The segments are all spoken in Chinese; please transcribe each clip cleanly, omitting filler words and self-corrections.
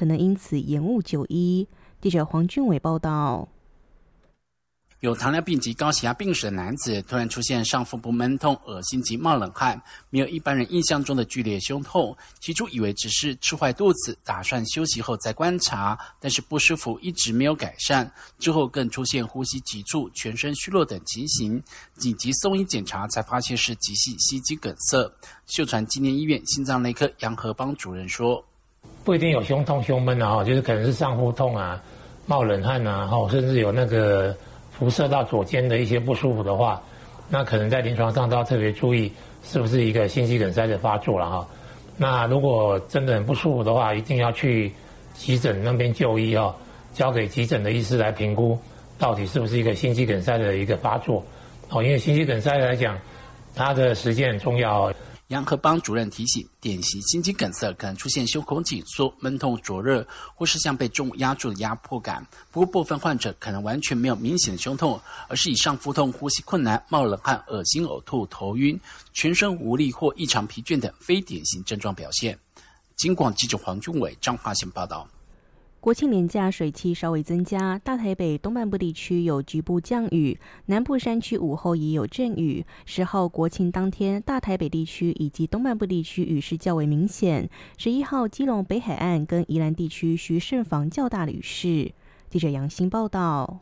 可能因此延误就医。记者黄俊伟报道。 有糖尿病及高血压病史的男子突然出现上腹部闷痛、恶心及冒冷汗，没有一般人印象中的剧烈胸痛。起初以为只是吃坏肚子，打算休息后再观察，但是不舒服一直没有改善。之后更出现呼吸急促、全身虚弱等情形，紧急送医检查才发现是急性心肌梗塞。秀传纪念医院心脏内科杨和邦主任说：“ 不一定有胸痛、胸闷啊，就是可能是上腹痛啊、冒冷汗啊，甚至有那个辐射到左肩的一些不舒服的话，那可能在临床上都要特别注意是不是一个心肌梗塞的发作了哈。那如果真的很不舒服的话，一定要去急诊那边就医哦，交给急诊的医师来评估到底是不是一个心肌梗塞的一个发作哦。因为心肌梗塞来讲，它的时间很重要。 杨和邦主任提醒，典型心肌梗塞可能出现胸口紧缩、闷痛灼热，或是像被重物压住的压迫感。不过部分患者可能完全没有明显的胸痛，而是以上腹痛、呼吸困难、冒冷汗、恶心、呕吐、头晕、全身无力或异常疲倦等非典型症状表现。警广记者黄俊伟彰化县报道。 国庆连假水汽稍微增加，大台北东半部地区有局部降雨，南部山区午后也有阵雨。10号国庆当天，大台北地区以及东半部地区雨势较为明显。11号基隆北海岸跟宜兰地区需慎防较大的雨势。记者杨欣报道。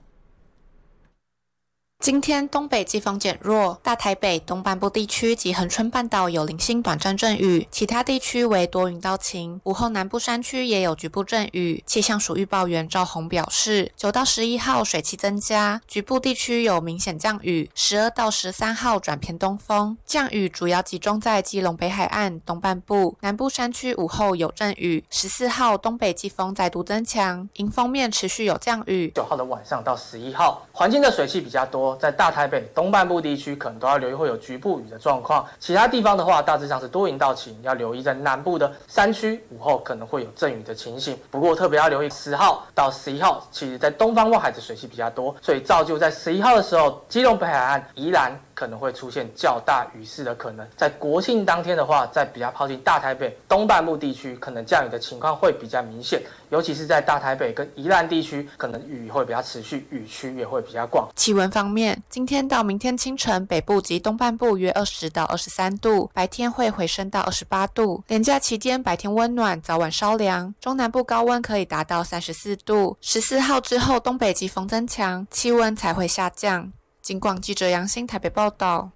今天东北季风减弱，大台北东半部地区及恒春半岛有零星短暂阵雨，其他地区为多云到晴。午后南部山区也有局部阵雨。气象署预报员赵宏表示，9到11号水汽增加，局部地区有明显降雨，12到13号转偏东风，降雨主要集中在基隆北海岸东半部，南部山区午后有阵雨。14号东北季风再度增强，迎风面持续有降雨。 9号的晚上到11号，环境的水汽比较多。在大台北东半部地区可能都要留意会有局部雨的状况，其他地方的话大致上是多云到晴，要留意在南部的山区午后可能会有阵雨的情形。不过特别要留意10号到11号，其实在东方望海的水汽比较多，所以造就在11号的时候，基隆北海岸、宜兰可能会出现较大雨势的可能。在国庆当天的话，在比较靠近大台北东半部地区，可能降雨的情况会比较明显，尤其是在大台北跟宜兰地区，可能雨会比较持续，雨区也会比较广。 气温方面，今天到明天清晨，北部及东半部约20到23度，白天会回升到28度。连假期间白天温暖，早晚稍凉，中南部高温可以达到34度。14号之后，东北季风增强，气温才会下降。警广记者杨欣台北报道。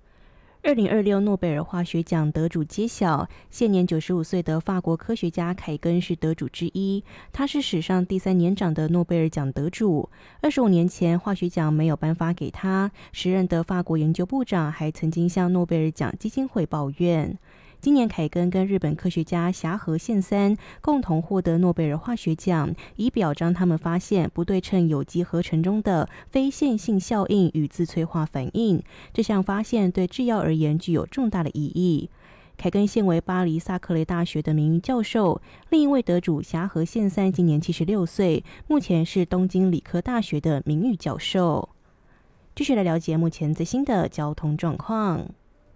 2026诺贝尔化学奖得主揭晓，现年95岁的法国科学家凯根是得主之一。他是史上第3年长的诺贝尔奖得主。25年前，化学奖没有颁发给他，时任的法国研究部长还曾经向诺贝尔奖基金会抱怨。今年凯根跟日本科学家霞河宪三共同获得诺贝尔化学奖，以表彰他们发现不对称有机合成中的非线性效应与自催化反应。这项发现对制药而言具有重大的意义。凯根现为巴黎萨克雷大学的名誉教授，另一位得主霞河宪三今年76岁，目前是东京理科大学的名誉教授。继续来了解目前最新的交通状况。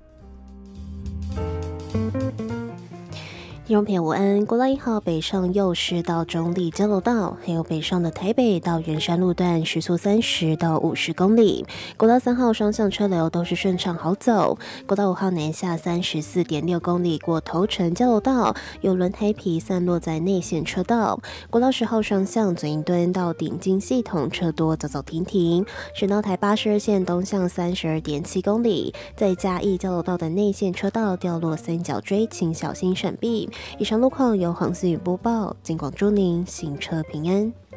听众朋友午安，国道1号北上右市到中立交流道，还有北上的台北到圆山路段时速30到50公里。国道3号双向车流都是顺畅好走。国道5号南下34.6公里过头城交流道，有轮胎皮散落在内线车道。国道10号双向左营墩到顶金系统车多走走停停。省道台82线东向32.7公里，在嘉义交流道的内线车道掉落三角锥，请小心闪避。以上路况由黄思雨播报，警广祝您行车平安。